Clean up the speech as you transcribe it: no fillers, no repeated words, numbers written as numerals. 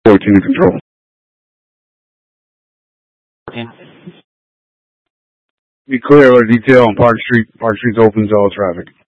14 to control. 14. Be clear, alert detail on Park Street. Park Street's open to all traffic.